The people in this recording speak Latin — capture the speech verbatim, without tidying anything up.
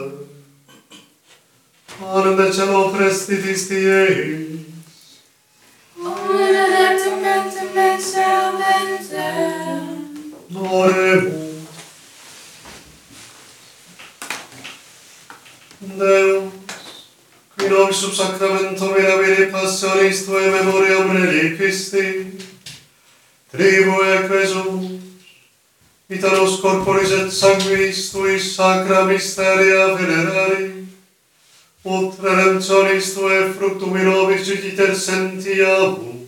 Panem de cello prestitis Dieis. Omnia lectum mentem excellentem. Oremus. Deus, qui nobis sub sacramentum mirabili passionis Tuae memoriam reliquisti, tribu equesus, vita nos corporis et sanguinis Tui sacra mysteria venerari, ut redemptionis Tuae fructum in nobis juditer sentiamum,